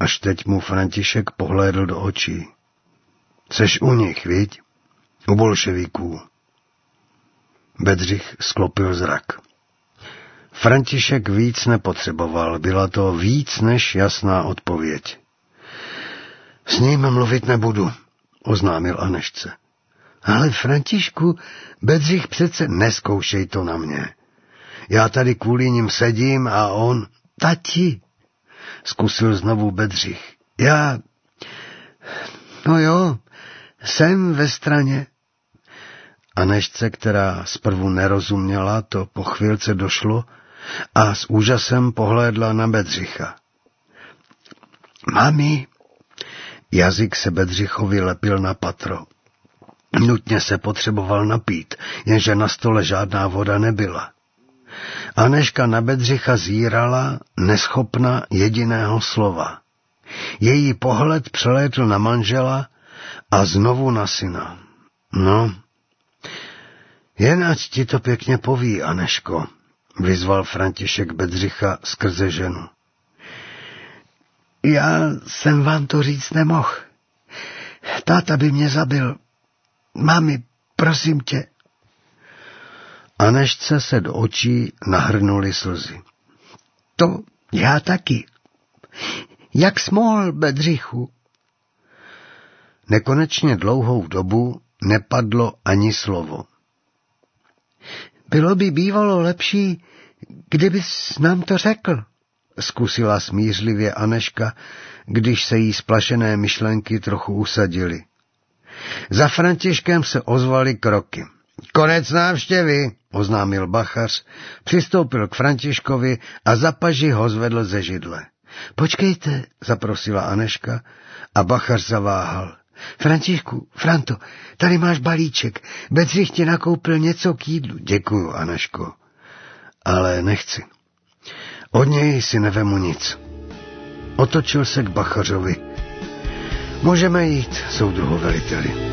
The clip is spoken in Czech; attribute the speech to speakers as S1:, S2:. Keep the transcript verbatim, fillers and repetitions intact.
S1: Až teď mu František pohlédl do očí. Seš u nich, viď? U bolševiků. Bedřich sklopil zrak. František víc nepotřeboval, byla to víc než jasná odpověď. S ním mluvit nebudu, oznámil Anežce. Ale Františku, Bedřich přece neskoušej to na mě. Já tady kvůli ním sedím a on... Tati, zkusil znovu Bedřich. Já... No jo, jsem ve straně. Anežce, která zprvu nerozuměla, to po chvílce došlo a s úžasem pohlédla na Bedřicha. Mami, jazyk se Bedřichovi lepil na patro. Nutně se potřeboval napít, jenže na stole žádná voda nebyla. Anežka na Bedřicha zírala, neschopna jediného slova. Její pohled přelétl na manžela a znovu na syna. No, jen ať ti to pěkně poví, Anežko, vyzval František Bedřicha skrze ženu. Já jsem vám to říct nemohl. Táta by mě zabil. Mami, prosím tě. Anežce se do očí nahrnuly slzy. To já taky. Jak jsi mohl, Bedřichu? Nekonečně dlouhou dobu nepadlo ani slovo. Bylo by bývalo lepší, kdybys nám to řekl, zkusila smířlivě Anežka, když se jí splašené myšlenky trochu usadily. Za Františkem se ozvaly kroky. Konec návštěvy, oznámil bachař, přistoupil k Františkovi a za paži ho zvedl ze židle. Počkejte, zaprosila Anežka a bachař zaváhal. Františku, Franto, tady máš balíček. Bedřich ti nakoupil něco k jídlu. Děkuju, Anežko, ale nechci. Od něj si nevemu nic. Otočil se k bachařovi. Můžeme jít, soudruhu veliteli.